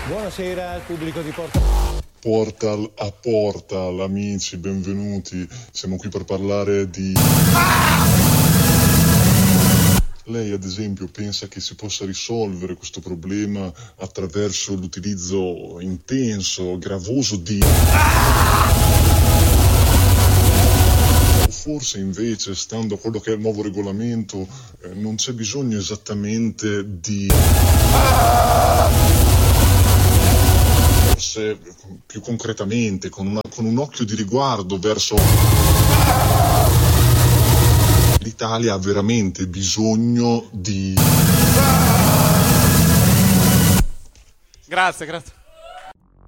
Buonasera al pubblico di Porta. Portal a Portal, amici, benvenuti. Siamo qui per parlare di... Lei, ad esempio, pensa che si possa risolvere questo problema attraverso l'utilizzo intenso, gravoso di... O forse invece, stando a quello che è il nuovo regolamento, non c'è bisogno esattamente di... Forse più concretamente, con un occhio di riguardo verso... L'Italia ha veramente bisogno di... Grazie.